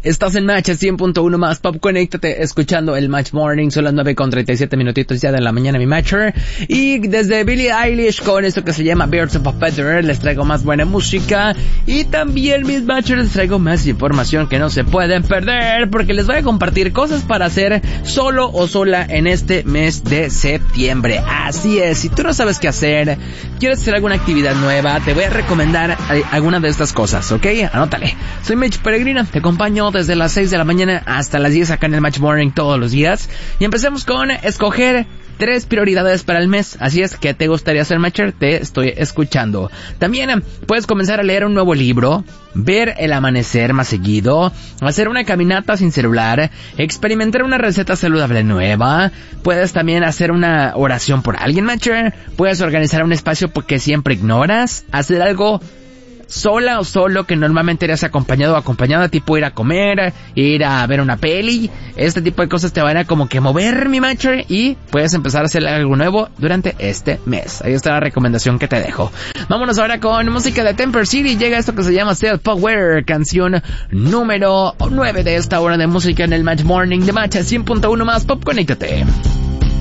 Estás en Match 100.1 más Pop, conéctate escuchando el Match Morning. Son las 9:37 minutitos ya de la mañana, mi Matcher. Y desde Billie Eilish con esto que se llama Birds of a Feather les traigo más buena música. Y también, mis Matchers, les traigo más información que no se pueden perder, porque les voy a compartir cosas para hacer solo o sola en este mes de septiembre. Así es, si tú no sabes qué hacer, quieres hacer alguna actividad nueva, te voy a recomendar alguna de estas cosas, ¿ok? Anótale. Soy Mitch Peregrino, te acompaño desde las 6 de la mañana hasta las 10 acá en el Match Morning todos los días. Y empecemos con escoger 3 prioridades para el mes. Así es, ¿qué te gustaría hacer, Matcher? Te estoy escuchando. También puedes comenzar a leer un nuevo libro, ver el amanecer más seguido, hacer una caminata sin celular, experimentar una receta saludable nueva. Puedes también hacer una oración por alguien, Matcher. Puedes organizar un espacio que siempre ignoras, hacer algo sola o solo que normalmente eres acompañado o acompañada, tipo ir a comer, ir a ver una peli. Este tipo de cosas te van a como que mover, mi Matcher, y puedes empezar a hacer algo nuevo durante este mes. Ahí está la recomendación que te dejo. Vámonos ahora con música de Temper City. Llega esto que se llama Self Power, canción número 9 de esta hora de música en el Match Morning de Match 100.1 más Pop. Conéctate.